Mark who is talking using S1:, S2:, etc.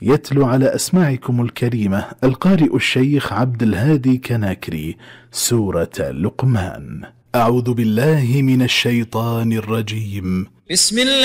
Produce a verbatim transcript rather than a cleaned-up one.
S1: يتلو على أسماعكم الكريمة القارئ الشيخ عبد الهادي كناكري سورة لقمان. أعوذ بالله من الشيطان الرجيم.
S2: بسم الله